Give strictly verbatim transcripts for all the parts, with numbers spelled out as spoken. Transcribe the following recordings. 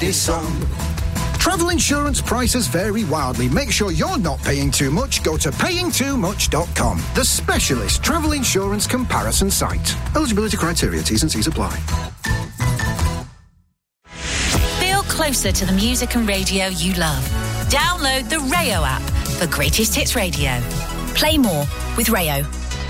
this song. Travel insurance prices vary wildly. Make sure you're not paying too much. Go to paying too much dot com, the specialist travel insurance comparison site. Eligibility criteria, T's and C's apply. Feel closer to the music and radio you love. Download the Rayo app for Greatest Hits Radio. Play more with Rayo.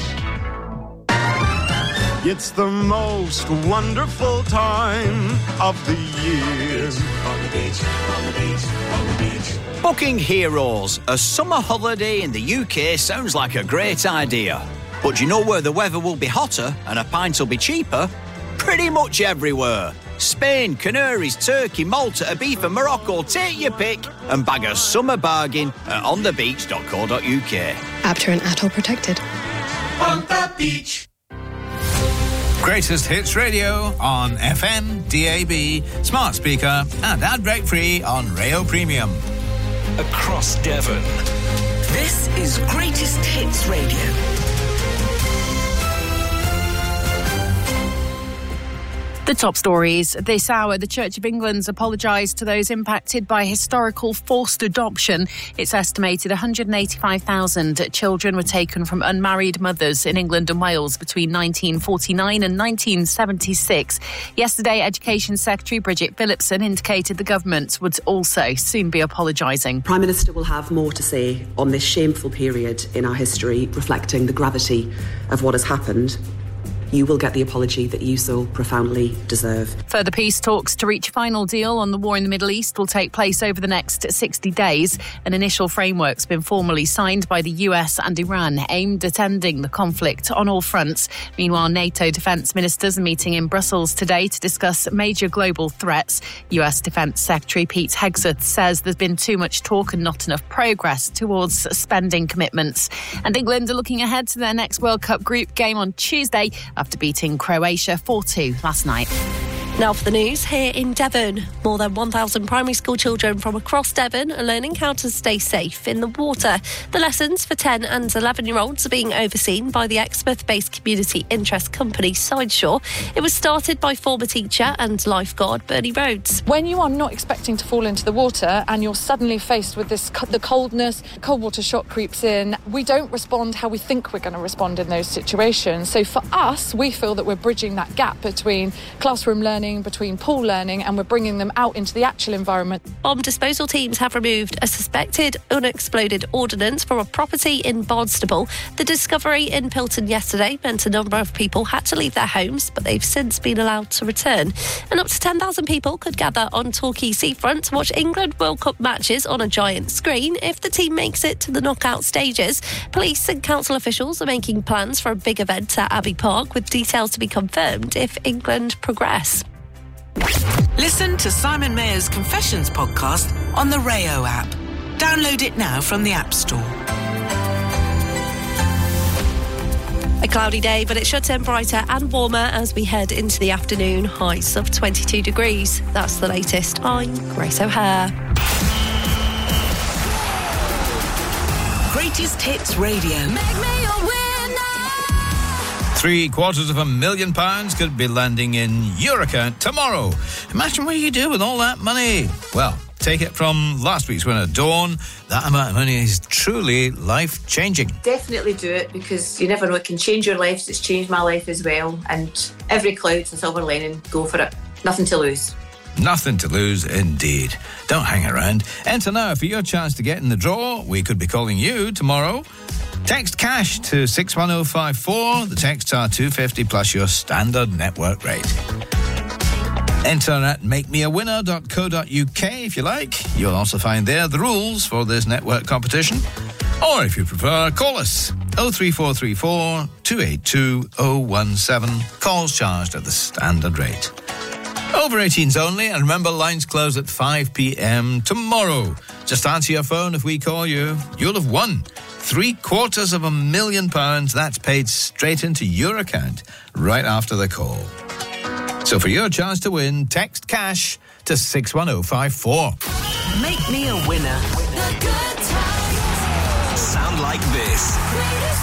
It's the most wonderful time of the year. On the beach, on the beach, on the beach. Booking Heroes, a summer holiday in the U K sounds like a great idea. But do you know where the weather will be hotter and a pint will be cheaper? Pretty much everywhere. Spain, Canaries, Turkey, Malta, Ibiza, Morocco. Take your pick and bag a summer bargain at on the beach dot co dot uk. After an atoll protected. On the beach. Greatest Hits Radio on F M, D A B, smart speaker and ad break free on Rayo Premium. Across Devon. This is Greatest Hits Radio. The top stories this hour. The Church of England's apologised to those impacted by historical forced adoption. It's estimated one hundred eighty-five thousand children were taken from unmarried mothers in England and Wales between nineteen forty-nine and nineteen seventy-six. Yesterday, Education Secretary Bridget Phillipson indicated the government would also soon be apologising. Prime Minister will have more to say on this shameful period in our history, reflecting the gravity of what has happened. You will get the apology that you so profoundly deserve. Further peace talks to reach a final deal on the war in the Middle East will take place over the next sixty days. An initial framework's been formally signed by the U S and Iran, aimed at ending the conflict on all fronts. Meanwhile, NATO defence ministers are meeting in Brussels today to discuss major global threats. U S Defence Secretary Pete Hegseth says there's been too much talk and not enough progress towards spending commitments. And England are looking ahead to their next World Cup group game on Tuesday after beating Croatia four two last night. Now for the news here in Devon. More than one thousand primary school children from across Devon are learning how to stay safe in the water. The lessons for ten and eleven-year-olds are being overseen by the Exmouth-based community interest company Sideshore. It was started by former teacher and lifeguard Bernie Rhodes. When you are not expecting to fall into the water and you're suddenly faced with this the coldness, cold water shock creeps in, we don't respond how we think we're going to respond in those situations. So for us, we feel that we're bridging that gap between classroom learning, between pool learning, and we're bringing them out into the actual environment. Bomb disposal teams have removed a suspected unexploded ordnance from a property in Barnstaple. The discovery in Pilton yesterday meant a number of people had to leave their homes, but they've since been allowed to return. And up to ten thousand people could gather on Torquay seafront to watch England World Cup matches on a giant screen if the team makes it to the knockout stages. Police and council officials are making plans for a big event at Abbey Park, with details to be confirmed if England progress. Listen to Simon Mayer's Confessions podcast on the Rayo app. Download it now from the App Store. A cloudy day, but it should turn brighter and warmer as we head into the afternoon. Highs of twenty-two degrees. That's the latest. I'm Grace O'Hare. Greatest Hits Radio. Make me a winner. Three quarters of a million pounds could be landing in your account tomorrow. Imagine what you do with all that money. Well, take it from last week's winner, Dawn. That amount of money is truly life-changing. Definitely do it, because you never know, it can change your life. It's changed my life as well. And every cloud's a silver lining. Go for it. Nothing to lose. Nothing to lose, indeed. Don't hang around. Enter now for your chance to get in the draw. We could be calling you tomorrow. Text cash to six one oh five four. The texts are two pounds fifty plus your standard network rate. Enter at make me a winner dot co dot uk if you like. You'll also find there the rules for this network competition. Or if you prefer, call us oh three four three four, two eight two, oh one seven. Calls charged at the standard rate. Over eighteens only, and remember, lines close at five p.m. tomorrow. Just answer your phone if we call you. You'll have won three quarters of a million pounds. That's paid straight into your account right after the call. So for your chance to win, text cash to six one oh five four. Make me a winner. The good times sound like this.